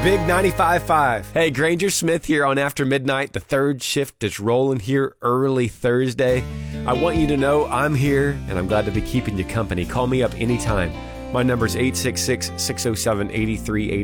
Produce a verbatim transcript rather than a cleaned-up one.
Big ninety-five point five. Hey, Granger Smith here on After Midnight. The third shift is rolling here early Thursday. I want you to know I'm here, and I'm glad to be keeping you company. Call me up anytime. My number is eight six six, six oh seven, eight three eight